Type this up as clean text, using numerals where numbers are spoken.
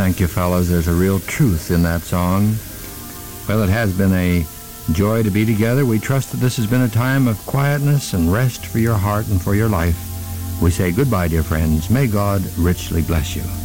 thank you, fellas. There's a real truth in that song. Well, it has been a joy to be together. We trust that this has been a time of quietness and rest for your heart and for your life. We say goodbye, dear friends. May God richly bless you.